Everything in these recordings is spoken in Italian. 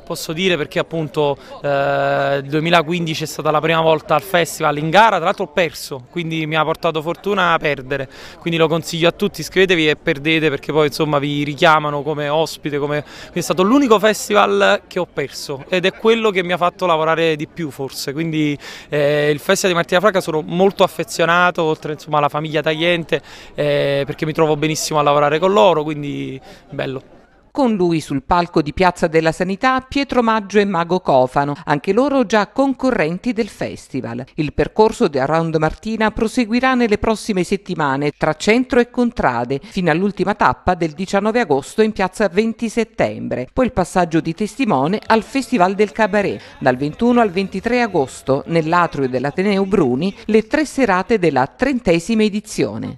posso dire, perché appunto il 2015 è stata la prima volta al festival in gara, tra l'altro ho perso, quindi mi ha portato fortuna a perdere, quindi lo consiglio a tutti, iscrivetevi e perdete, perché poi insomma vi richiamano come ospite, quindi è stato l'unico festival che ho perso ed è quello che mi ha fatto lavorare di più forse, quindi il festival di Martina Franca sono molto affezionato, oltre insomma alla famiglia tagliente, perché mi trovo benissimo a lavorare con loro, quindi bello. Con lui sul palco di Piazza della Sanità Pietro Maggio e Mago Cofano, anche loro già concorrenti del festival. Il percorso di Around Martina proseguirà nelle prossime settimane tra centro e contrade, fino all'ultima tappa del 19 agosto in piazza 20 settembre. Poi il passaggio di testimone al Festival del Cabaret. Dal 21 al 23 agosto, nell'atrio dell'Ateneo Bruni, le 3 serate della 30ª edizione.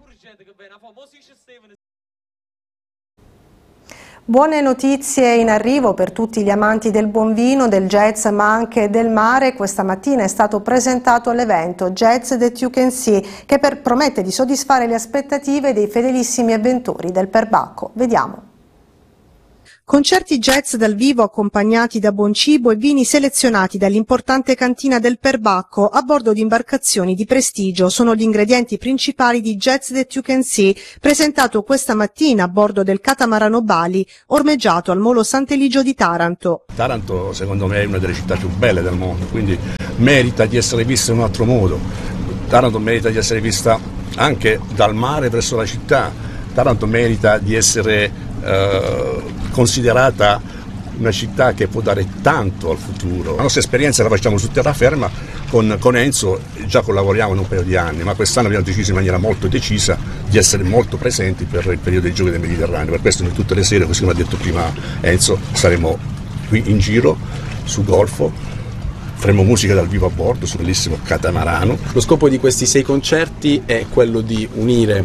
Buone notizie in arrivo per tutti gli amanti del buon vino, del jazz ma anche del mare. Questa mattina è stato presentato l'evento Jazz That You Can See, che promette di soddisfare le aspettative dei fedelissimi avventori del perbacco. Vediamo. Concerti jazz dal vivo accompagnati da buon cibo e vini selezionati dall'importante cantina del perbacco a bordo di imbarcazioni di prestigio sono gli ingredienti principali di Jazz That You Can See, presentato questa mattina a bordo del catamarano Bali, ormeggiato al Molo Sant'Eligio di Taranto. Taranto secondo me è una delle città più belle del mondo, quindi merita di essere vista in un altro modo. Taranto merita di essere vista anche dal mare verso la città. Taranto merita di essere considerata una città che può dare tanto al futuro. La nostra esperienza la facciamo su terraferma con Enzo, già collaboriamo in un paio di anni, ma quest'anno abbiamo deciso in maniera molto decisa di essere molto presenti per il periodo dei Giochi del Mediterraneo. Per questo noi tutte le sere, così come ha detto prima Enzo, saremo qui in giro sul Golfo, faremo musica dal vivo a bordo sul bellissimo catamarano. Lo scopo di questi 6 concerti è quello di unire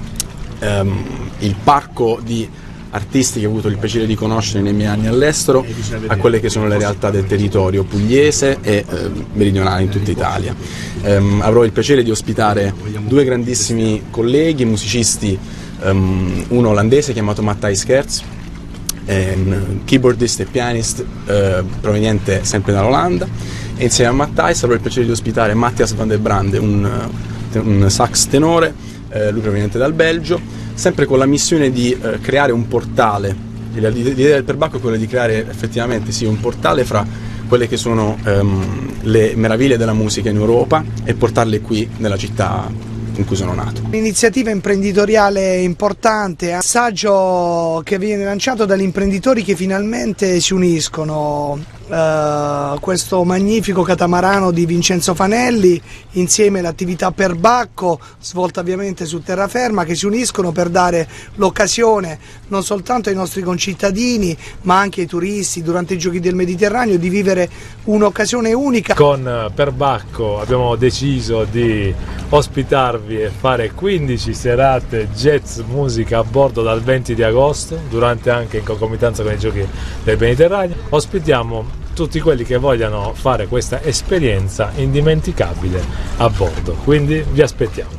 il parco di artisti che ho avuto il piacere di conoscere nei miei anni all'estero a quelle che sono le realtà del territorio pugliese e meridionale in tutta Italia. Avrò il piacere di ospitare 2 grandissimi colleghi, musicisti, uno olandese chiamato Matthijs Kerts, un keyboardist e pianist proveniente sempre dall'Olanda, e insieme a Matthijs avrò il piacere di ospitare Matthias van der Brande, un sax tenore, lui proveniente dal Belgio, sempre con la missione di creare un portale. L'idea del perbacco è quella di creare effettivamente un portale fra quelle che sono le meraviglie della musica in Europa e portarle qui nella città in cui sono nato. Un'iniziativa imprenditoriale importante, un assaggio che viene lanciato dagli imprenditori che finalmente si uniscono. Questo magnifico catamarano di Vincenzo Fanelli insieme all'attività perbacco svolta ovviamente su terraferma, che si uniscono per dare l'occasione non soltanto ai nostri concittadini ma anche ai turisti durante i Giochi del Mediterraneo di vivere un'occasione unica. Con perbacco abbiamo deciso di ospitarvi e fare 15 serate jazz musica a bordo dal 20 di agosto, durante anche in concomitanza con i Giochi del Mediterraneo. Ospitiamo tutti quelli che vogliano fare questa esperienza indimenticabile a bordo, quindi vi aspettiamo.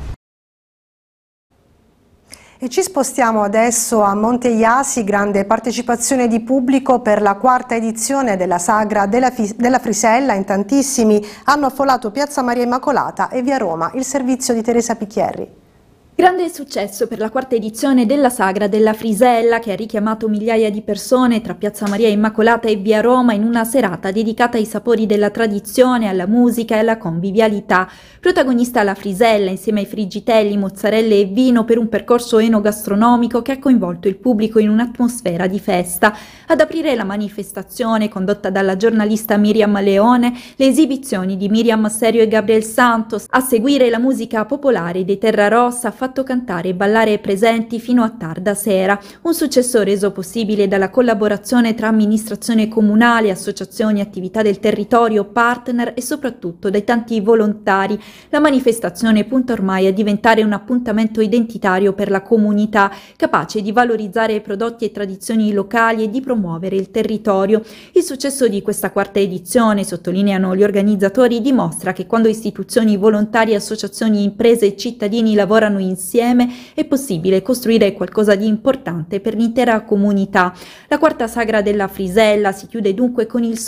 E ci spostiamo adesso a Monte Iasi, grande partecipazione di pubblico per la 4ª edizione della Sagra della Frisella. In tantissimi hanno affollato Piazza Maria Immacolata e via Roma. Il servizio di Teresa Picchierri. Grande successo per la 4ª edizione della Sagra della Frisella, che ha richiamato migliaia di persone tra Piazza Maria Immacolata e via Roma in una serata dedicata ai sapori della tradizione, alla musica e alla convivialità. Protagonista la Frisella insieme ai friggitelli, mozzarelle e vino, per un percorso enogastronomico che ha coinvolto il pubblico in un'atmosfera di festa. Ad aprire la manifestazione, condotta dalla giornalista Miriam Leone, le esibizioni di Miriam Serio e Gabriel Santos. A seguire la musica popolare dei Terra Rossa, fatto cantare e ballare ai presenti fino a tarda sera. Un successo reso possibile dalla collaborazione tra amministrazione comunale, associazioni, attività del territorio, partner e soprattutto dai tanti volontari. La manifestazione punta ormai a diventare un appuntamento identitario per la comunità, capace di valorizzare prodotti e tradizioni locali e di promuovere il territorio. Il successo di questa 4ª edizione, sottolineano gli organizzatori, dimostra che quando istituzioni, volontari, associazioni, imprese e cittadini lavorano insieme insieme è possibile costruire qualcosa di importante per l'intera comunità. La quarta sagra della Frisella si chiude dunque con il